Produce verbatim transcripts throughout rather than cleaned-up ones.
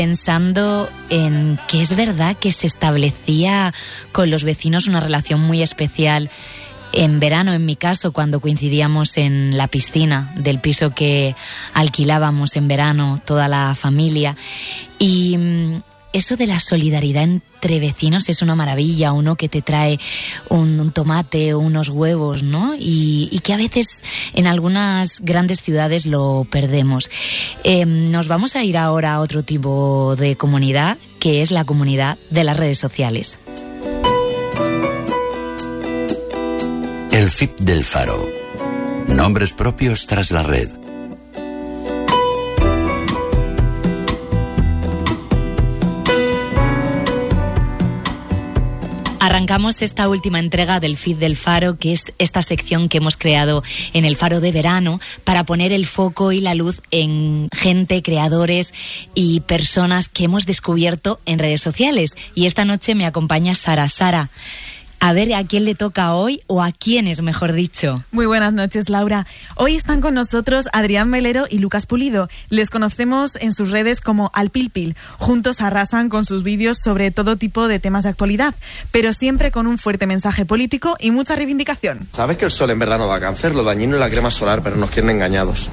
Pensando en que es verdad que se establecía con los vecinos una relación muy especial en verano, en mi caso, cuando coincidíamos en la piscina del piso que alquilábamos en verano toda la familia. Y mmm, eso de la solidaridad entre vecinos es una maravilla. Uno que te trae un, un tomate o unos huevos, ¿no? Y, y que a veces en algunas grandes ciudades lo perdemos. Eh, nos vamos a ir ahora a otro tipo de comunidad, que es la comunidad de las redes sociales. El feed del Faro. Nombres propios tras la red. Arrancamos esta última entrega del feed del Faro, que es esta sección que hemos creado en el Faro de verano para poner el foco y la luz en gente, creadores y personas que hemos descubierto en redes sociales. Y esta noche me acompaña Sara. Sara, a ver a quién le toca hoy, o a quiénes, mejor dicho. Muy buenas noches, Laura. Hoy están con nosotros Adrián Melero y Lucas Pulido. Les conocemos en sus redes como Al Pil Pil. Juntos arrasan con sus vídeos sobre todo tipo de temas de actualidad, pero siempre con un fuerte mensaje político y mucha reivindicación. Sabes que el sol en verdad no da cáncer, lo dañino es la crema solar, pero nos quieren engañados.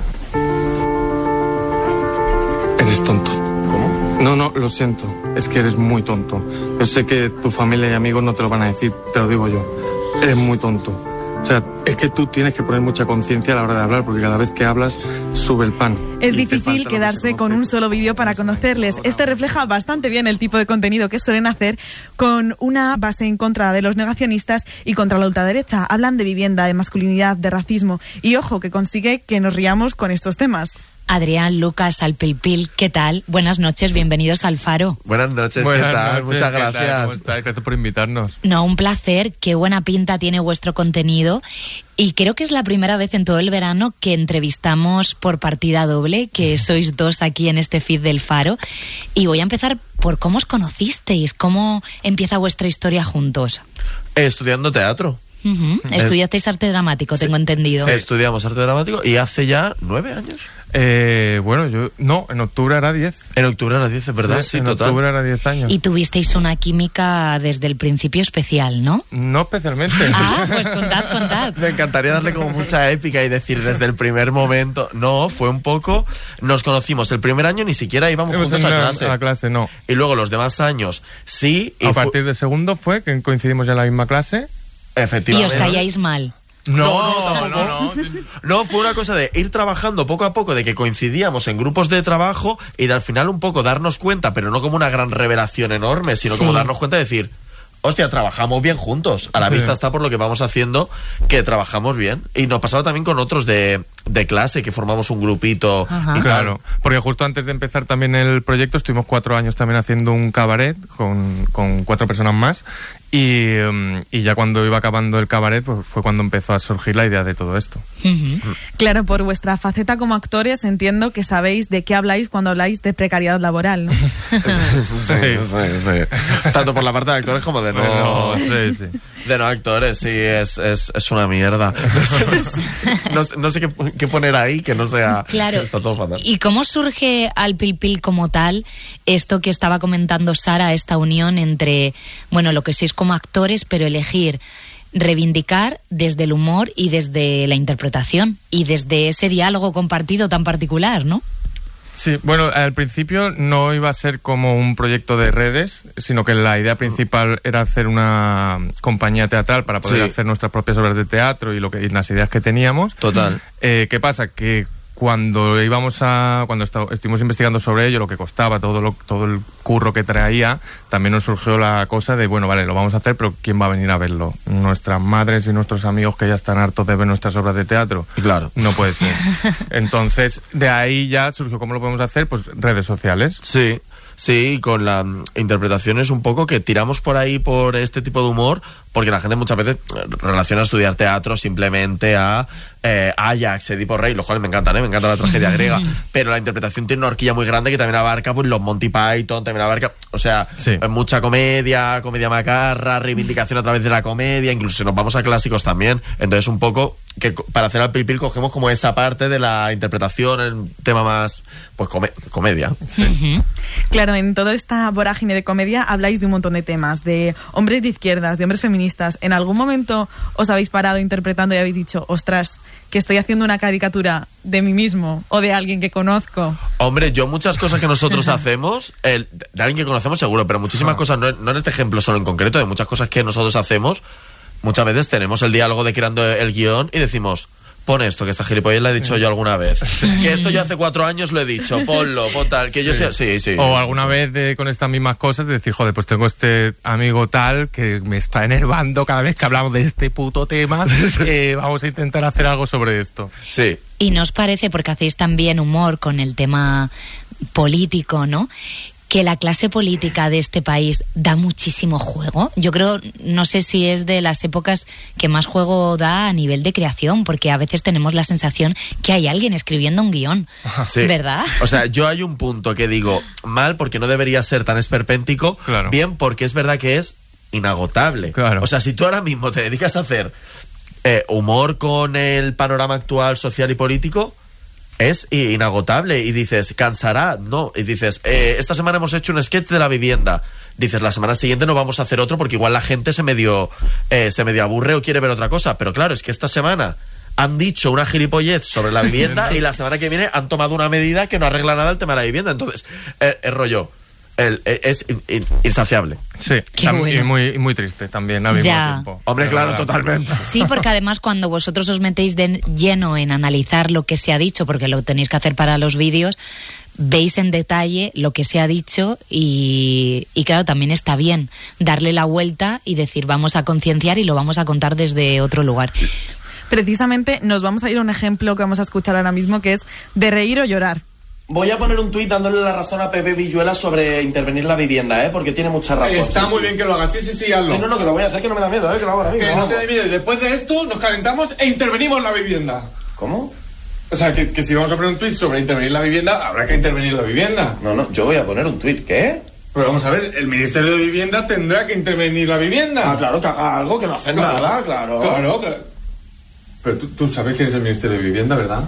Eres tonto. ¿Cómo? No, no, lo siento. Es que eres muy tonto. Yo sé que tu familia y amigos no te lo van a decir, te lo digo yo. Eres muy tonto. O sea, es que tú tienes que poner mucha conciencia a la hora de hablar, porque cada vez que hablas sube el pan. Es difícil quedarse con un solo vídeo para conocerles. Este refleja bastante bien el tipo de contenido que suelen hacer, con una base en contra de los negacionistas y contra la ultraderecha. Hablan de vivienda, de masculinidad, de racismo. Y ojo, que consigue que nos riamos con estos temas. Adrián, Lucas, Al Pil Pil, ¿qué tal? Buenas noches, bienvenidos al Faro. Buenas noches, Buenas ¿qué tal? noches, Muchas ¿qué gracias. tal? ¿Cómo estás? Gracias por invitarnos. No, un placer, qué buena pinta tiene vuestro contenido. Y creo que es la primera vez en todo el verano que entrevistamos por partida doble, que sois dos aquí en este feed del Faro. Y voy a empezar por cómo os conocisteis, cómo empieza vuestra historia juntos. Eh, estudiando teatro. Uh-huh. Estudiasteis arte dramático, Sí. tengo entendido. Sí, estudiamos arte dramático y hace ya nueve años. Eh, bueno, yo... No, en octubre era diez. En octubre era diez, ¿verdad? Sí, Sí, en total. octubre era diez años. Y tuvisteis una química desde el principio especial, ¿no? No especialmente. Ah, pues contad, contad. Me encantaría darle como mucha épica y decir desde el primer momento. No, fue un poco... Nos conocimos el primer año, ni siquiera íbamos Hemos juntos a ido clase. A la clase, no. Y luego los demás años, sí. Y A fu- partir del segundo fue que coincidimos ya en la misma clase. Y Efectivamente. os calláis mal. No, no, no, no. No, fue una cosa de ir trabajando poco a poco, de que coincidíamos en grupos de trabajo y de al final un poco darnos cuenta, pero no como una gran revelación enorme, sino Sí. como darnos cuenta de decir, hostia, trabajamos bien juntos. A la Sí. vista está por lo que vamos haciendo que trabajamos bien. Y nos pasaba también con otros de, de clase, que formamos un grupito. Ajá. Y tal. Claro, porque justo antes de empezar también el proyecto estuvimos cuatro años también haciendo un cabaret con, con cuatro personas más. Y, um, y ya cuando iba acabando el cabaret, pues fue cuando empezó a surgir la idea de todo esto. Uh-huh. Claro, por vuestra faceta como actores entiendo que sabéis de qué habláis cuando habláis de precariedad laboral, ¿no? Sí, sí, sí. Tanto por la parte de actores como de no, Bueno, sí, sí. de no actores, sí, es, es, es una mierda. No sé, no sé, no sé qué, qué poner ahí que no sea... Claro. Está todo fatal. ¿Y cómo surge Al Pil Pil como tal, esto que estaba comentando Sara, esta unión entre, bueno, lo que sois como actores, pero elegir reivindicar desde el humor y desde la interpretación y desde ese diálogo compartido tan particular, ¿no? Sí, bueno, al principio no iba a ser como un proyecto de redes, sino que la idea principal era hacer una compañía teatral para poder Sí. hacer nuestras propias obras de teatro y lo que y las ideas que teníamos. Total. Eh, ¿Qué pasa? Que cuando íbamos a cuando esta- estuvimos investigando sobre ello, lo que costaba, todo lo, todo el curro que traía, también nos surgió la cosa de, bueno, vale, lo vamos a hacer, pero ¿quién va a venir a verlo? Nuestras madres y nuestros amigos que ya están hartos de ver nuestras obras de teatro. Claro. No puede ser. Entonces, de ahí ya surgió cómo lo podemos hacer, pues redes sociales. Sí, sí, con la mm, interpretación es un poco que tiramos por ahí por este tipo de humor, porque la gente muchas veces eh, relaciona estudiar teatro simplemente a eh, Ajax, Edipo Rey, los cuales me encantan, ¿eh? Me encanta la tragedia griega, pero la interpretación tiene una horquilla muy grande que también abarca pues los Monty Python, también abarca, o sea, Sí. eh, mucha comedia, comedia macarra, reivindicación a través de la comedia, incluso si nos vamos a clásicos también, entonces un poco que para hacer al Pil Pil cogemos como esa parte de la interpretación, el tema más, pues, come- comedia. Sí. Uh-huh. Claro, en toda esta vorágine de comedia habláis de un montón de temas, de hombres de izquierdas, de hombres feministas. ¿En algún momento os habéis parado interpretando y habéis dicho, ostras, que estoy haciendo una caricatura de mí mismo o de alguien que conozco? Hombre, yo muchas cosas que nosotros hacemos, el, de alguien que conocemos seguro, pero muchísimas cosas, no, no en este ejemplo solo en concreto, de muchas cosas que nosotros hacemos, muchas veces tenemos el diálogo de creando el guión y decimos, pon esto, que esta gilipollez la he dicho yo alguna vez. Que esto yo hace cuatro años lo he dicho, ponlo, pon tal, que sí. yo sea... Sí, sí. O alguna vez de, con estas mismas cosas de decir, joder, pues tengo este amigo tal que me está enervando cada vez que hablamos de este puto tema, eh, vamos a intentar hacer algo sobre esto. Sí. Y nos parece, porque hacéis también humor con el tema político, ¿no?, que la clase política de este país da muchísimo juego. Yo creo, no sé si es de las épocas que más juego da a nivel de creación, porque a veces tenemos la sensación que hay alguien escribiendo un guión, Sí. ¿verdad? O sea, yo hay un punto que digo mal porque no debería ser tan esperpéntico, Claro. bien porque es verdad que es inagotable. Claro. O sea, si tú ahora mismo te dedicas a hacer eh, humor con el panorama actual social y político, es inagotable. Y dices, ¿cansará? No. Y dices, eh, esta semana hemos hecho un sketch de la vivienda. Dices, la semana siguiente no vamos a hacer otro porque igual la gente se medio, eh, se medio aburre o quiere ver otra cosa. Pero claro, es que esta semana han dicho una gilipollez sobre la vivienda y la semana que viene han tomado una medida que no arregla nada el tema de la vivienda. Entonces, eh, el rollo el, eh, es in, in, insaciable. Sí, Qué tam- bueno. y muy, y muy triste también al mismo Ya. tiempo. Hombre, De claro, verdad. totalmente. Sí, porque además cuando vosotros os metéis de lleno en analizar lo que se ha dicho, porque lo tenéis que hacer para los vídeos, veis en detalle lo que se ha dicho y, y claro, también está bien darle la vuelta y decir, vamos a concienciar y lo vamos a contar desde otro lugar. Precisamente nos vamos a ir a un ejemplo que vamos a escuchar ahora mismo, que es de reír o llorar. Voy a poner un tuit dándole la razón a Pepe Villuela sobre intervenir la vivienda, ¿eh? Porque tiene mucha razón. Está sí, muy sí. bien que lo hagas, sí, sí, sí, hazlo. Sí, no, no, que lo voy a hacer, que no me da miedo, ¿eh? Que lo hago ahora mismo. Que no vamos. te dé miedo. Y después de esto nos calentamos e intervenimos la vivienda. ¿Cómo? O sea, que, que si vamos a poner un tuit sobre intervenir la vivienda, habrá que intervenir la vivienda. No, no, yo voy a poner un tuit, ¿qué? Pero vamos a ver, el Ministerio de Vivienda tendrá que intervenir la vivienda. Ah, claro, que haga algo, que no hace nada, claro. Claro, claro. Pero tú, tú sabes quién es el Ministerio de Vivienda, ¿verdad?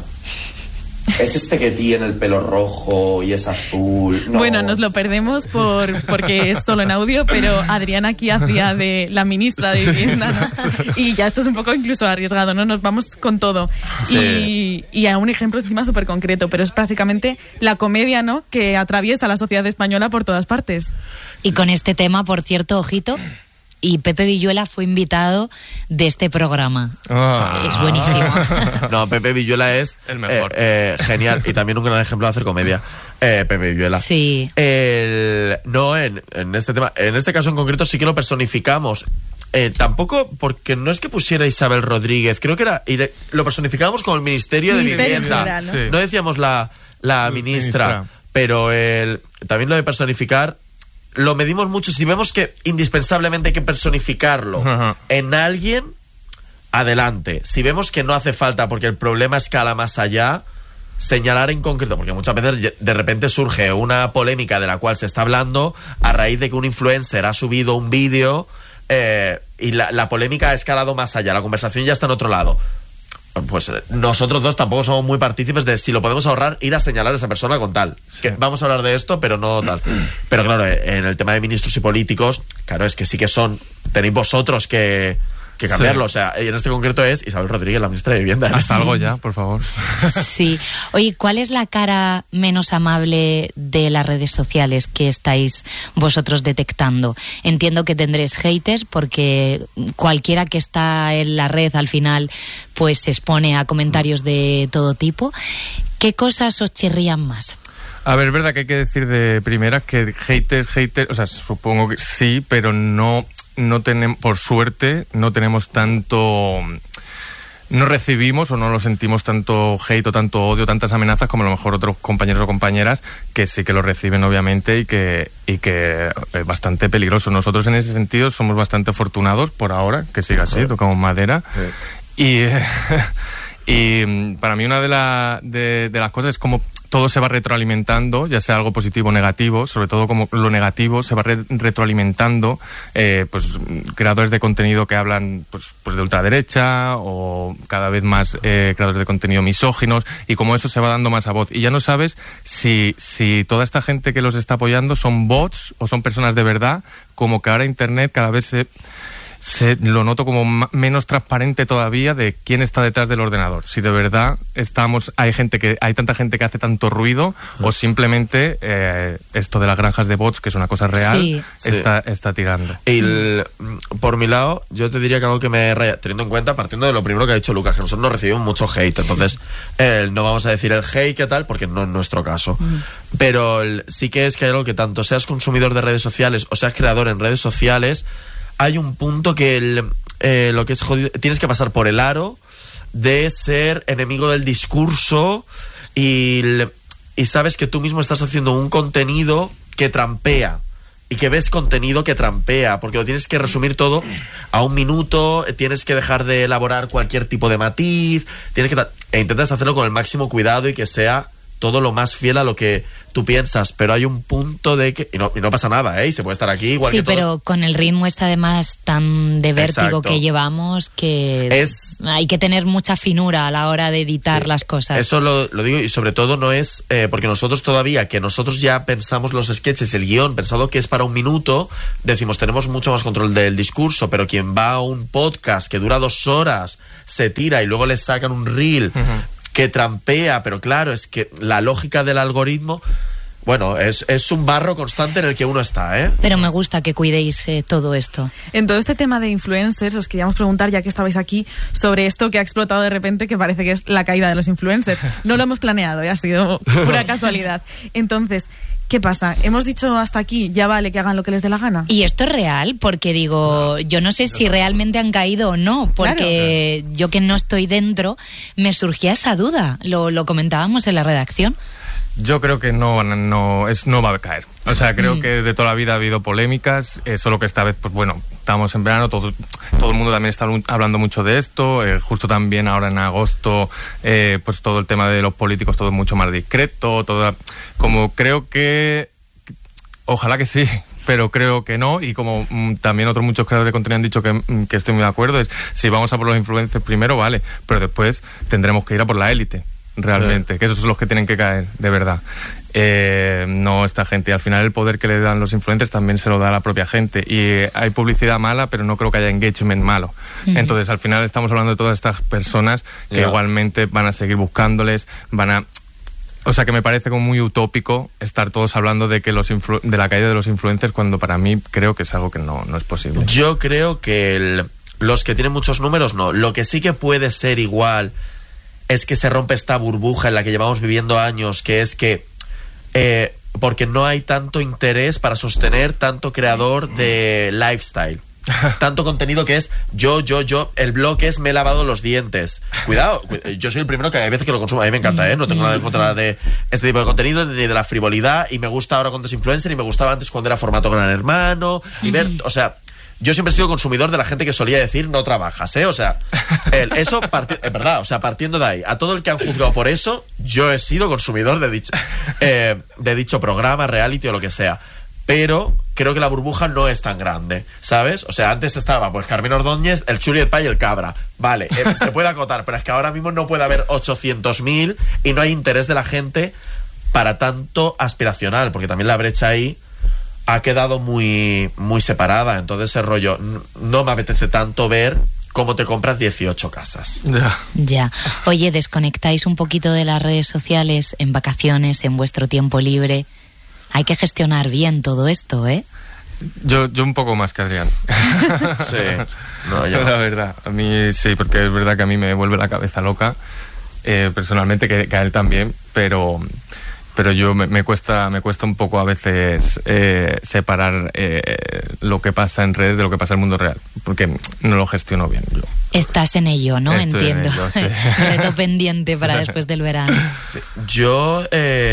Es este que tiene el pelo rojo y es azul. No. Bueno, nos lo perdemos por porque es solo en audio, pero Adriana aquí hacía de la ministra de Vivienda, ¿no? Y ya esto es un poco incluso arriesgado, ¿no? Nos vamos con todo. Sí. Y, y a un ejemplo encima súper concreto, pero es prácticamente la comedia, ¿no?, que atraviesa la sociedad española por todas partes. Y con este tema, por cierto, ojito, y Pepe Villuela fue invitado de este programa. Ah. Es buenísimo. No, Pepe Villuela es El mejor. eh, eh, genial y también un gran ejemplo de hacer comedia. Eh, Pepe Villuela. Sí. El, no, en, en este tema, en este caso en concreto sí que lo personificamos. Eh, tampoco, porque no es que pusiera Isabel Rodríguez, creo que era, y le- lo personificábamos como el Ministerio, Ministerio de Vivienda. General, ¿no? Sí. No decíamos la, la ministra, Ministra. pero el, también lo de personificar lo medimos mucho. Si vemos que indispensablemente hay que personificarlo Ajá. en alguien, adelante. Si vemos que no hace falta porque el problema escala más allá, señalar en concreto, porque muchas veces de repente surge una polémica de la cual se está hablando a raíz de que un influencer ha subido un vídeo eh, y la, la polémica ha escalado más allá, la conversación ya está en otro lado. Pues eh, nosotros dos tampoco somos muy partícipes de si lo podemos ahorrar, ir a señalar a esa persona con tal. Sí. Que vamos a hablar de esto, pero no tal. Pero claro, eh, en el tema de ministros y políticos, claro, es que sí que son, tenéis vosotros que, que cambiarlo. Sí. O sea, y en este concreto es Isabel Rodríguez, la ministra de Vivienda. Haz algo ya, por favor. Sí. Oye, ¿cuál es la cara menos amable de las redes sociales que estáis vosotros detectando? Entiendo que tendréis haters porque cualquiera que está en la red al final pues se expone a comentarios de todo tipo. ¿Qué cosas os chirrían más? A ver, es verdad que hay que decir de primeras que haters, haters, o sea, supongo que sí, pero no, no tenemos, por suerte, no tenemos tanto, no recibimos o no lo sentimos tanto hate o tanto odio, tantas amenazas como a lo mejor otros compañeros o compañeras que sí que lo reciben obviamente y que, y que es bastante peligroso. Nosotros en ese sentido somos bastante afortunados por ahora, que siga así, tocamos madera. Y, y para mí una de, la, de, de las cosas es como todo se va retroalimentando, ya sea algo positivo o negativo, sobre todo como lo negativo se va re- retroalimentando, eh, pues creadores de contenido que hablan pues, pues de ultraderecha o cada vez más eh, creadores de contenido misóginos, y como eso se va dando más a voz. Y ya no sabes si, si toda esta gente que los está apoyando son bots o son personas de verdad, como que ahora Internet cada vez se... Se, lo noto como ma- menos transparente todavía de quién está detrás del ordenador. Si de verdad estamos, hay gente que, hay tanta gente que hace tanto ruido, o simplemente eh, esto de las granjas de bots, que es una cosa real, sí. está, está tirando. Y el, por mi lado, yo te diría que algo que me raya, teniendo en cuenta, partiendo de lo primero que ha dicho Lucas, que nosotros no recibimos mucho hate, entonces eh, no vamos a decir el hate que tal, porque no es nuestro caso. Mm. Pero el, sí que es que hay algo que tanto seas consumidor de redes sociales o seas creador en redes sociales, hay un punto que el, eh, lo que es jodido, tienes que pasar por el aro de ser enemigo del discurso y, y sabes que tú mismo estás haciendo un contenido que trampea y que ves contenido que trampea, porque lo tienes que resumir todo a un minuto, tienes que dejar de elaborar cualquier tipo de matiz, tienes que e intentas hacerlo con el máximo cuidado y que sea todo lo más fiel a lo que tú piensas, pero hay un punto de que... Y no, y no pasa nada, ¿eh? Y se puede estar aquí igual sí, que todos. pero con el ritmo este además tan de vértigo Exacto. que llevamos, que es... hay que tener mucha finura a la hora de editar sí, las cosas. Eso lo, lo digo, y sobre todo no es... Eh, porque nosotros todavía, que nosotros ya pensamos los sketches, el guión, pensado que es para un minuto, decimos, tenemos mucho más control del discurso, pero quien va a un podcast que dura dos horas, se tira y luego le sacan un reel... Uh-huh. que trampea, pero claro, es que la lógica del algoritmo, bueno, es, es un barro constante en el que uno está, ¿eh? Pero me gusta que cuidéis eh, todo esto. En todo este tema de influencers, os queríamos preguntar, ya que estabais aquí, sobre esto que ha explotado de repente, que parece que es la caída de los influencers. No lo hemos planeado, ¿eh? Ha sido pura casualidad. Entonces, ¿qué pasa? Hemos dicho hasta aquí, ya vale que hagan lo que les dé la gana. Y esto es real, porque digo, yo no sé si realmente han caído o no, porque claro, yo que no estoy dentro, me surgía esa duda. Lo, lo comentábamos en la redacción. Yo creo que no, no, es, no va a caer. O sea, creo mm. que de toda la vida ha habido polémicas, eh, solo que esta vez, pues bueno, estamos en verano, todo, todo el mundo también está hablando mucho de esto, eh, justo también ahora en agosto, eh, pues todo el tema de los políticos, todo mucho más discreto, todo, como creo que, ojalá que sí, pero creo que no, y como mm, también otros muchos creadores de contenido han dicho que, mm, que estoy muy de acuerdo, es si vamos a por los influencers primero, vale, pero después tendremos que ir a por la élite. Realmente, que esos son los que tienen que caer, de verdad. Eh, no esta gente. Y al final el poder que le dan los influencers también se lo da a la propia gente. Y hay publicidad mala, pero no creo que haya engagement malo. Uh-huh. Entonces, al final estamos hablando de todas estas personas que yeah. igualmente van a seguir buscándoles, van a... O sea, que me parece como muy utópico estar todos hablando de que los influ- de la caída de los influencers, cuando para mí creo que es algo que no, no es posible. Yo creo que el, los que tienen muchos números, no. Lo que sí que puede ser igual... es que se rompe esta burbuja en la que llevamos viviendo años, que es que eh, porque no hay tanto interés para sostener tanto creador de lifestyle, tanto contenido que es yo, yo, yo, el blog es me he lavado los dientes. Cuidado, yo soy el primero que hay veces que lo consumo, a mí me encanta, ¿eh? No tengo nada en contra de este tipo de contenido, ni de la frivolidad, y me gusta ahora cuando es influencer, y me gustaba antes cuando era formato Gran Hermano, y ver, o sea... Yo siempre he sido consumidor de la gente que solía decir no trabajas, ¿eh? O sea, el, eso, parti- es verdad, o sea, partiendo de ahí, a todo el que han juzgado por eso, yo he sido consumidor de dicho, eh, de dicho programa, reality o lo que sea. Pero creo que la burbuja no es tan grande, ¿sabes? O sea, antes estaba, pues, Carmen Ordóñez, el Chuli, el Pay y el Cabra. Vale, eh, se puede acotar, pero es que ahora mismo no puede haber ochocientos mil y no hay interés de la gente para tanto aspiracional, porque también la brecha ahí ha quedado muy, muy separada. Entonces ese rollo, no me apetece tanto ver cómo te compras dieciocho casas. Ya. Ya. Oye, ¿desconectáis un poquito de las redes sociales en vacaciones, en vuestro tiempo libre? Hay que gestionar bien todo esto, ¿eh? Yo, yo un poco más que Adrián. Sí. No, yo... La verdad, a mí sí, porque es verdad que a mí me vuelve la cabeza loca, eh, personalmente, que, que a él también, pero... pero yo me, me cuesta me cuesta un poco a veces eh, separar eh, lo que pasa en redes de lo que pasa en el mundo real, porque no lo gestiono bien yo. Estás en ello, ¿no? Estoy Entiendo. en ello, sí. Reto pendiente para después del verano. Sí. Yo,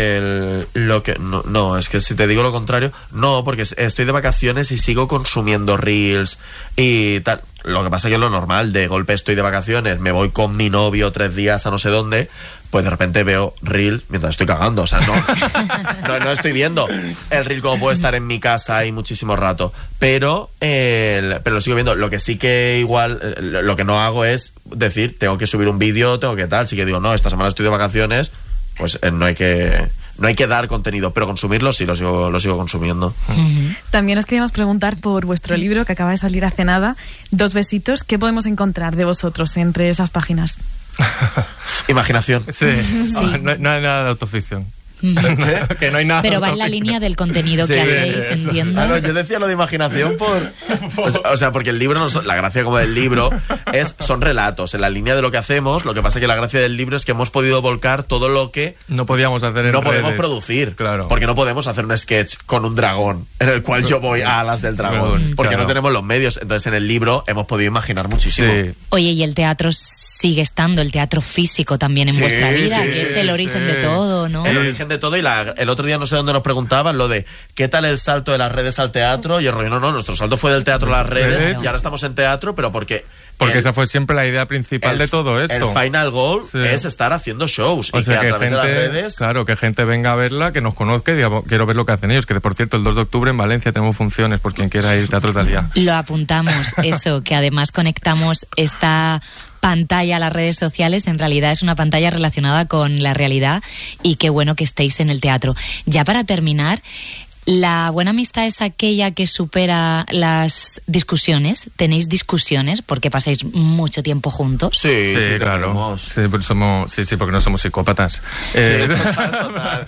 eh, lo que... No, no, es que si te digo lo contrario, no, porque estoy de vacaciones y sigo consumiendo reels y tal. Lo que pasa es que es lo normal, de golpe estoy de vacaciones, me voy con mi novio tres días a no sé dónde, pues de repente veo reel mientras estoy cagando. O sea, no, no, no estoy viendo el reel como puede estar en mi casa ahí muchísimo rato. Pero, eh, pero lo sigo viendo. Lo que sí que igual, eh, lo que no hago es decir, tengo que subir un vídeo, tengo que tal. Sí que digo, no, esta semana estoy de vacaciones, pues eh, no hay que... No hay que dar contenido, pero consumirlo sí, lo sigo, lo sigo consumiendo. Uh-huh. También os queríamos preguntar por vuestro libro que acaba de salir hace nada, Dos besitos. ¿Qué podemos encontrar de vosotros entre esas páginas? Imaginación. Sí, sí. No, no hay nada de autoficción. Que no hay nada. Pero va en la línea del contenido sí, que hacéis, entiendo. Ah, no, yo decía lo de imaginación por... O sea, o sea, porque el libro, no son, la gracia como del libro es son relatos en la línea de lo que hacemos. Lo que pasa es que la gracia del libro es que hemos podido volcar todo lo que no podíamos hacer en no redes. podemos producir. Claro. Porque no podemos hacer un sketch con un dragón en el cual yo voy a alas del dragón. Porque claro. no tenemos los medios. Entonces en el libro hemos podido imaginar muchísimo. Sí. Oye, y el teatro sigue estando, el teatro físico también en sí, vuestra vida, sí, que es el origen sí. de todo, ¿no? El origen de todo. Y la, el otro día no sé dónde nos preguntaban lo de ¿qué tal el salto de las redes al teatro? Y el rollo, no, no, nuestro salto fue del teatro a las redes ¿Sí? y ahora estamos en teatro, pero porque... Porque el, esa fue siempre la idea principal el, de todo esto. El final goal sí. es estar haciendo shows. O y sea, que a que través gente, de las redes... claro, que gente venga a verla, que nos conozca y diga, quiero ver lo que hacen ellos. Que, por cierto, el dos de octubre en Valencia tenemos funciones por quien quiera ir, Teatro Talía. Lo apuntamos, eso, que además conectamos esta pantalla a las redes sociales. En realidad es una pantalla relacionada con la realidad y qué bueno que estéis en el teatro. Ya para terminar... ¿La buena amistad es aquella que supera las discusiones? ¿Tenéis discusiones porque pasáis mucho tiempo juntos? Sí, sí, sí claro. Tenemos. Sí, porque somos, sí, sí, porque no somos psicópatas. Sí, Eh, total, total.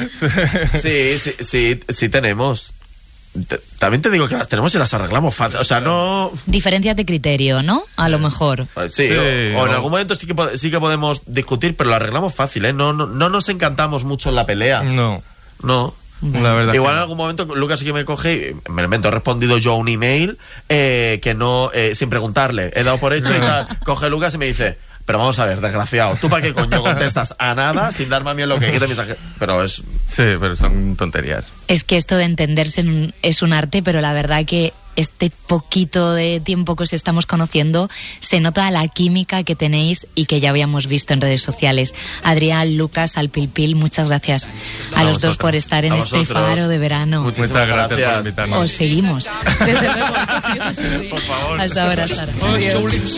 sí, sí, sí, sí tenemos. Te, también te digo que las tenemos y las arreglamos fácil. O sea, no... Diferencias de criterio, ¿no? A lo mejor. Sí, Sí, o, o en no. algún momento sí que, sí que podemos discutir, pero lo arreglamos fácil, ¿eh? No, no, no nos encantamos mucho en la pelea. no, No. la verdad. Igual que en no. algún momento Lucas sí que me coge y me invento, he respondido yo a un email eh, que no, eh, sin preguntarle, he dado por hecho y tal, coge Lucas y me dice, pero vamos a ver, desgraciado, ¿tú para qué coño contestas a nada sin darme a mí lo que quiere mensaje? Pero es... Sí, pero son tonterías. Es que esto de entenderse es un arte, pero la verdad que este poquito de tiempo que os estamos conociendo se nota la química que tenéis y que ya habíamos visto en redes sociales. Adrián, Lucas, Alpilpil, muchas gracias a, A los dos vosotros. por estar en A este vosotros. faro de verano. Muchísimas Muchas gracias, gracias. por invitarnos. Os seguimos. Desde luego, eso sí, eso sí. Por favor. Hasta ahora, Sara. Adiós.